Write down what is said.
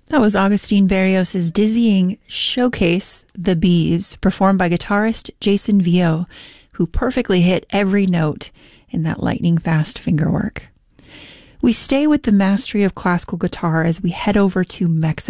That was Agustin Berrios' dizzying showcase, The Bees, performed by guitarist Jason Vio, who perfectly hit every note in that lightning-fast fingerwork. We stay with the mastery of classical guitar as we head over to Mexico.